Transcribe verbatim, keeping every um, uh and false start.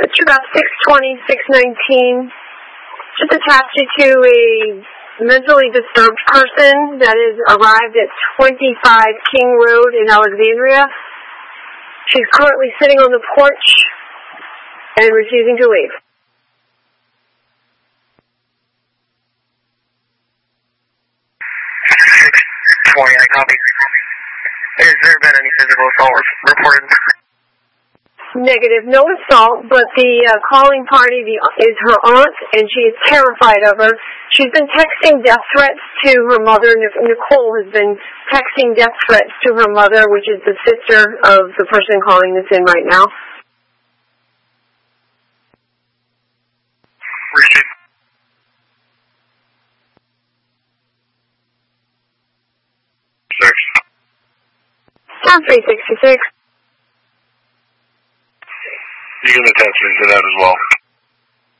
It's about six twenty, six nineteen. Just attached you to a mentally disturbed person that has arrived at twenty-five King Road in Alexandria. She's currently sitting on the porch and refusing to leave. six twenty, I copy. Has there been any physical assault reported? Negative, no assault, but the uh, calling party the, is her aunt, and she is terrified of her. She's been texting death threats to her mother. Nicole has been texting death threats to her mother, which is the sister of the person calling this in right now. Receive. Six. Sound three sixty-six. You can attach me to that as well.